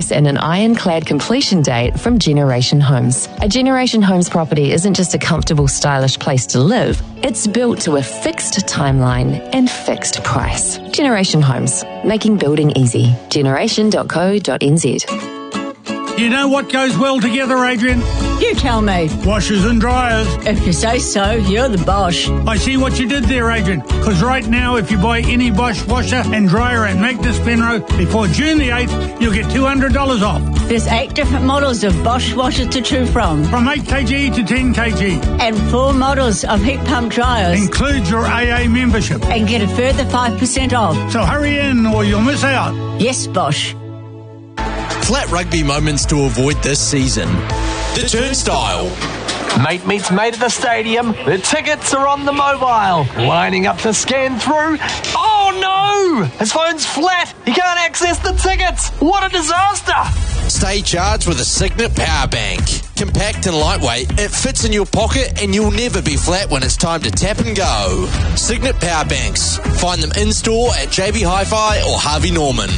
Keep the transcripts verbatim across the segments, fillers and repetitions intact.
price and an ironclad completion date from Generation Homes. A Generation Homes property isn't just a comfortable, stylish place to live. It's built to a fixed timeline and fixed price. Generation Homes, making building easy. generation dot co dot n z. You know what goes well together, Adrian? You tell me. Washers and dryers. If you say so, you're the Bosch. I see what you did there, Adrian. Because right now, if you buy any Bosch washer and dryer at Magnus Penrose before June the eighth, you'll get two hundred dollars off. There's eight different models of Bosch washers to choose from. From eight kilograms to ten kilograms. And four models of heat pump dryers. Includes your A A membership. And get a further five percent off. So hurry in or you'll miss out. Yes, Bosch. Flat rugby moments to avoid this season. The Turnstile. Mate meets mate at the stadium. The tickets are on the mobile. Lining up to scan through. Oh no! His phone's flat. He can't access the tickets. What a disaster! Stay charged with a Signet Power Bank. Compact and lightweight, it fits in your pocket and you'll never be flat when it's time to tap and go. Signet Power Banks. Find them in-store at J B Hi-Fi or Harvey Norman.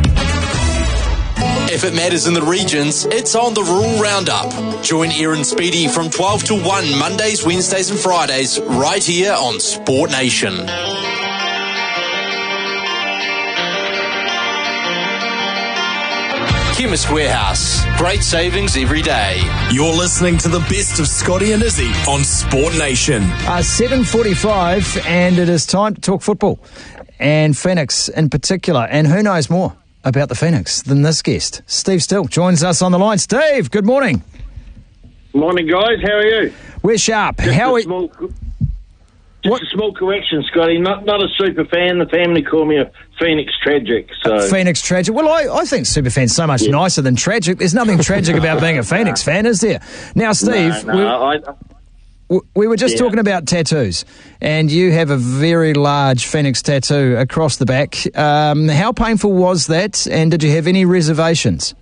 If it matters in the regions, it's on the Rural Roundup. Join Erin Speedy from twelve to one, Mondays, Wednesdays and Fridays, right here on Sport Nation. Chemist Warehouse. Great savings every day. You're listening to the best of Scotty and Izzy on Sport Nation. Uh, seven forty-five, and it is time to talk football. And Phoenix in particular. And who knows more about the Phoenix than this guest? Steve Still joins us on the line. Steve, good morning. Morning, guys. How are you? We're sharp. Just How a are small, Just what? a small correction, Scotty. Not not a super fan. The family call me a Phoenix tragic. So Phoenix tragic. Well, I, I think super fan's so much yeah. nicer than tragic. There's nothing tragic about being a Phoenix fan, is there? Now, Steve, no, no, we, I, we were just yeah. talking about tattoos, and you have a very large Phoenix tattoo across the back. Um, how painful was that, and did you have any reservations?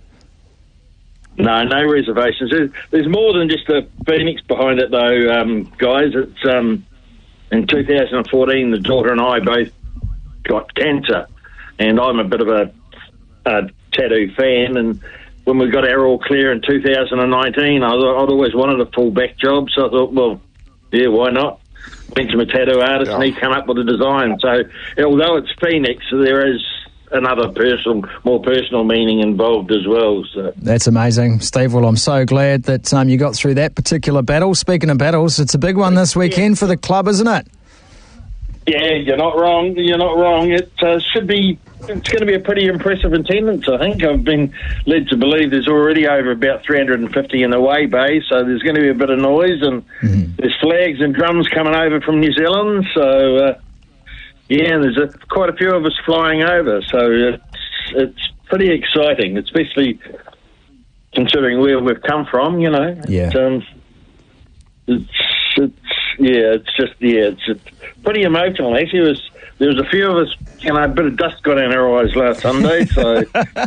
No, no reservations. There's, there's more than just a Phoenix behind it, though, um, guys. It's um, in two thousand fourteen, the daughter and I both got cancer, and I'm a bit of a, a tattoo fan, and when we got our all clear in two thousand nineteen, I was, I'd always wanted a full back job, so I thought, well, yeah, why not? Went to a tattoo artist, yeah. and he came up with a design. So, although it's Phoenix, there is another personal, more personal meaning involved as well. So that's amazing, Steve. Well, I'm so glad that um, you got through that particular battle. Speaking of battles, it's a big one this weekend yeah. for the club, isn't it? Yeah, you're not wrong. You're not wrong. It uh, should be. It's going to be a pretty impressive attendance, I think. I've been led to believe there's already over about three hundred fifty in the away bay, so there's going to be a bit of noise, and mm-hmm. there's flags and drums coming over from New Zealand, so uh, yeah, there's a, quite a few of us flying over, so it's, it's pretty exciting, especially considering where we've come from, you know. Yeah. It's, um, it's, it's yeah, it's just, yeah, it's, it's pretty emotional, actually. It was, there was a few of us, you know, a bit of dust got in our eyes last Sunday, so...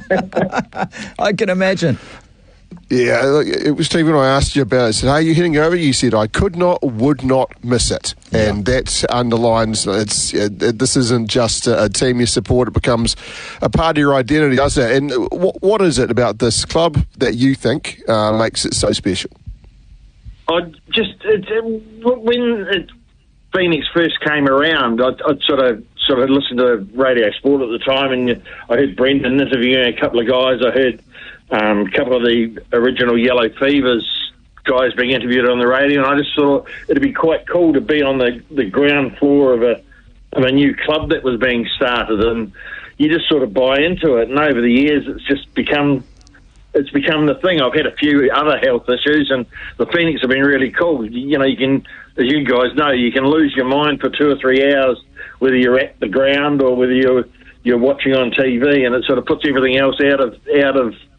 I can imagine. Yeah, look, it was Stephen, I asked you about it. I said, are you heading over? You said, I could not, would not miss it. Yeah. And that underlines, it's uh, this isn't just a, a team you support, it becomes a part of your identity, doesn't it? And w- what is it about this club that you think uh, makes it so special? I just, it's, it, when it, Phoenix first came around, I, I sort of sort of listened to Radio Sport at the time, and I heard Brendan interviewing a couple of guys. I heard um, a couple of the original Yellow Fevers guys being interviewed on the radio, and I just thought it'd be quite cool to be on the, the ground floor of a of a new club that was being started, and you just sort of buy into it. And over the years, it's just become it's become the thing. I've had a few other health issues, and the Phoenix have been really cool. You know, you can, as you guys know, you can lose your mind for two or three hours, whether you're at the ground or whether you're you're watching on T V, and it sort of puts everything else out of out of